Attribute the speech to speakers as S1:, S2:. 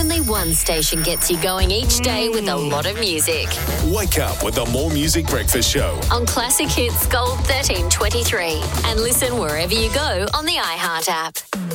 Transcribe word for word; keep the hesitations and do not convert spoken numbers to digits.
S1: Only one station gets you going each day with a lot of music.
S2: Wake up with the More Music Breakfast Show
S1: on Classic Hits Gold thirteen twenty-three and listen wherever you go on the iHeart app.